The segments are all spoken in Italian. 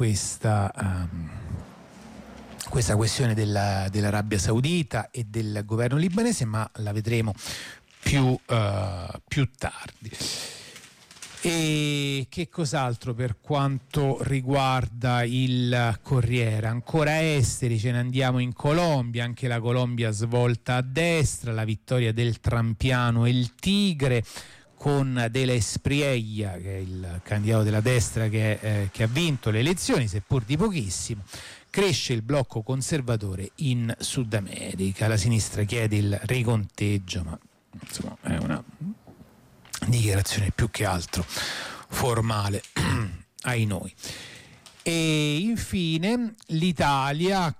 questa questione dell'Arabia Saudita e del governo libanese, ma la vedremo più tardi. E che cos'altro per quanto riguarda il Corriere? Ancora esteri, ce ne andiamo in Colombia, anche la Colombia svolta a destra, la vittoria del Trampiano e il Tigre, con De La Espriella, che è il candidato della destra che ha vinto le elezioni, seppur di pochissimo. Cresce il blocco conservatore in Sud America, la sinistra chiede il riconteggio, ma insomma è una dichiarazione più che altro formale ai noi. E infine l'Italia,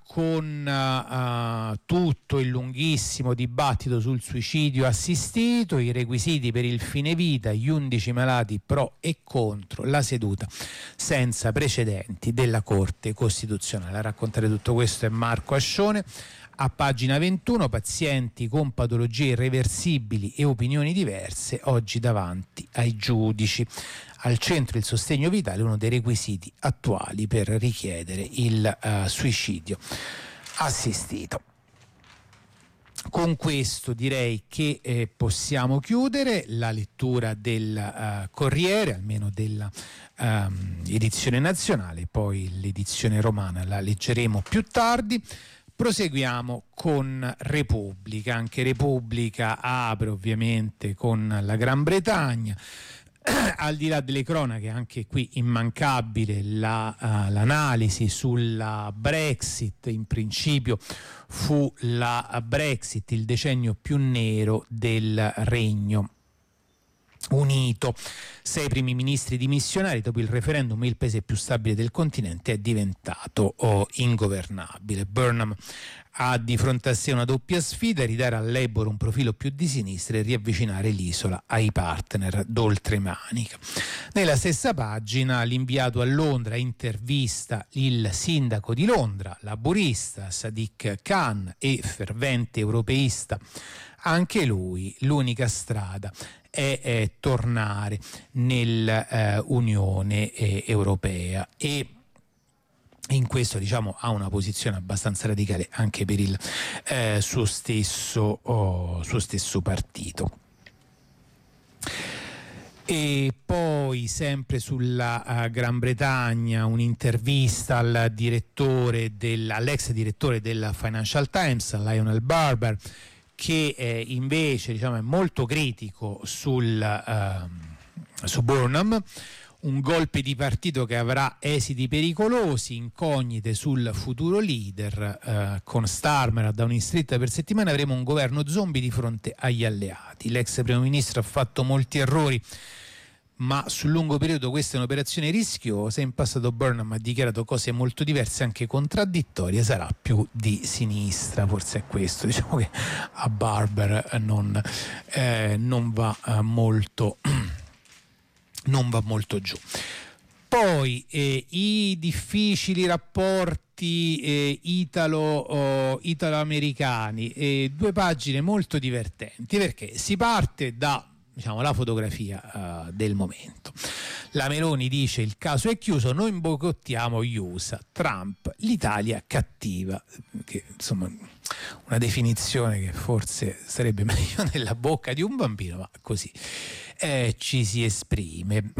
con tutto il lunghissimo dibattito sul suicidio assistito, i requisiti per il fine vita, gli 11 malati pro e contro, la seduta senza precedenti della Corte Costituzionale. A raccontare tutto questo è Marco Ascione. A pagina 21, pazienti con patologie irreversibili e opinioni diverse, oggi davanti ai giudici. Al centro il sostegno vitale, uno dei requisiti attuali per richiedere il suicidio assistito. Con questo direi che possiamo chiudere la lettura del Corriere, almeno della edizione nazionale, poi l'edizione romana la leggeremo più tardi. Proseguiamo con Repubblica. Anche Repubblica apre ovviamente con la Gran Bretagna. Al di là delle cronache, anche qui immancabile l'analisi sulla Brexit. In principio fu la Brexit il decennio più nero del Regno Unito. 6 primi ministri dimissionari, dopo il referendum il paese più stabile del continente è diventato ingovernabile. Burnham ha di fronte a sé una doppia sfida: ridare al Labour un profilo più di sinistra e riavvicinare l'isola ai partner d'oltremanica. Nella stessa pagina l'inviato a Londra intervista il sindaco di Londra, laburista Sadiq Khan e fervente europeista anche lui. L'unica strada è tornare nell'Unione Europea, e in questo ha una posizione abbastanza radicale anche per il suo stesso partito. E poi sempre sulla Gran Bretagna un'intervista all'ex direttore del Financial Times, Lionel Barber, che invece è molto critico su Burnham. Un golpe di partito che avrà esiti pericolosi, incognite sul futuro leader. Con Starmer a Downing Street per settimane avremo un governo zombie di fronte agli alleati. L'ex primo ministro ha fatto molti errori, ma sul lungo periodo questa è un'operazione rischiosa. In passato Burnham ha dichiarato cose molto diverse, anche contraddittorie. Sarà più di sinistra, forse è questo che a Barber non va molto giù. Poi i difficili rapporti italo-americani, 2 pagine molto divertenti, perché si parte da la fotografia del momento. La Meloni dice: il caso è chiuso, noi boicottiamo gli USA. Trump: l'Italia cattiva, che insomma una definizione che forse sarebbe meglio nella bocca di un bambino, ma così ci si esprime.